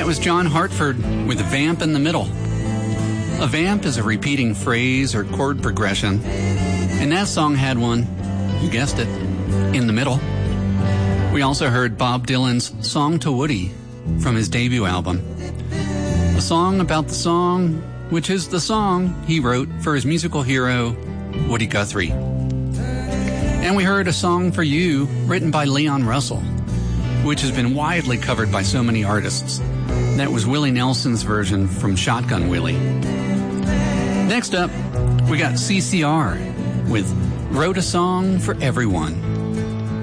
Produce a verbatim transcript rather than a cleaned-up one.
That was John Hartford with a vamp in the middle. A vamp is a repeating phrase or chord progression, and that song had one, you guessed it, in the middle. We also heard Bob Dylan's Song to Woody from his debut album. A song about the song, which is the song he wrote for his musical hero, Woody Guthrie. And we heard a song for you written by Leon Russell, which has been widely covered by so many artists. That was Willie Nelson's version from Shotgun Willie. Next up, we got C C R with Wrote a Song for Everyone.